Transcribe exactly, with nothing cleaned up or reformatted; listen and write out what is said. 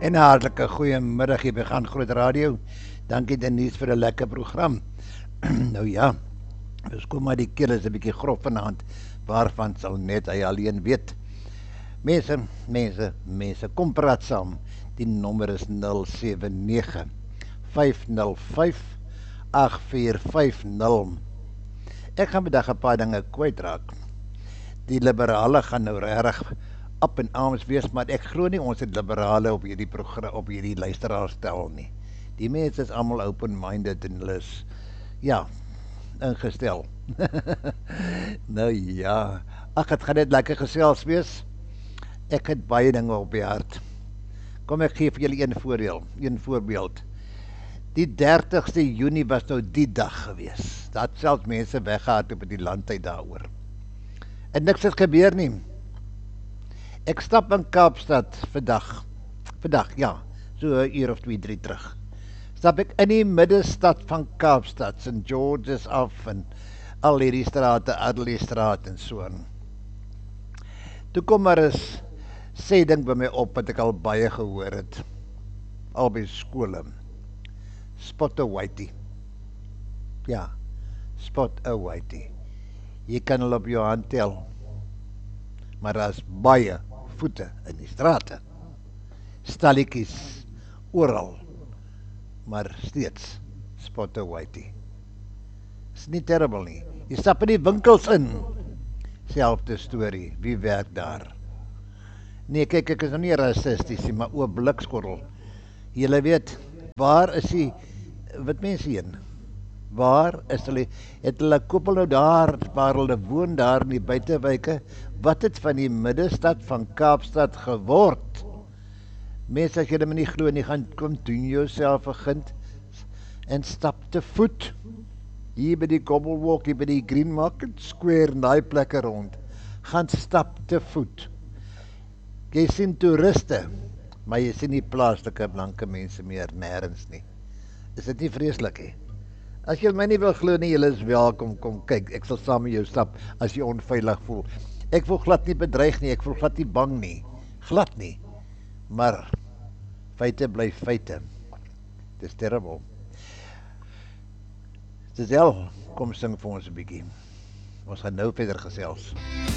En 'n hartlike goeiemiddag hier by Gaan Groot Radio. Dankie Denise vir 'n lekker program. Nou ja, dus kom maar die keel is 'n bietjie grof vanaand, waarvan sal net hy alleen weet. Mense, mense, mense, kom praat saam. Die nommer is nul sewe nege vyf nul vyf agt vier vyf nul. Ek gaan vandag 'n paar dinge kwytraak. Die liberale gaan nou regtig op en arms wees, maar ek glo nie ons het liberale op hierdie program, op hierdie luisteraar stel nie. Die mense is almal open-minded en hulle is, ja, ingestel. Nou ja, ag, het gaan net lekker gesels wees. Ek het baie dinge op die hart. Kom ek gee vir julle een voorbeeld, een voorbeeld. Die dertigste Junie was nou die dag gewees. Dat selfs mense weggehaat op die landtyd daaroor. En niks het gebeur nie. Ek stap in Kaapstad vandag, vandag, ja, so 'n uur of twee, drie terug. Stap ek in die middestad van Kaapstad, Saint George's af en al hierdie strate, Adderley straat en so aan. Toe kom maar eens sê ding by my op wat ek al baie gehoor het, al by skole. Spot a whitey. Ja, spot a whitey. Jy kan hulle op jou hand tel, maar daar is baie voete in die strate. Stalletjies oral, maar steeds spot a whitey. Is nie terrible nie. Jy stap in die winkels in, selfde storie, wie werk daar? Nee, kyk, ek is nou nie rassisties nie, maar o blikskorrel. Julle weet, waar is die, wat mense heen? Waar is hulle, het hulle koppel nou daar, waar hulle woon daar in die buitewyke, wat het van die middestad van Kaapstad geword? Mense, as julle my nie glo nie, gaan kom doen jouself 'n gunt en stap te voet. Hier by die Cobblewalk, hier by die Green Market Square, en daai plekke rond. Gaan stap te voet. Jy sien toeriste, maar jy sien nie plaaslike blanke mense meer, nêrens nie. Is dit nie vreeslik nie? As jy my nie wil glo nie, julle is welkom, kom kyk, ek sal saam met jou stap, as jy onveilig voel. Ek voel glad nie bedreig nie, ek voel glad nie bang nie, glad nie. Maar, feite bly feite. Dit is terrible. Giselle, kom sing vir ons 'n bietjie. Ons gaan nou verder gesels.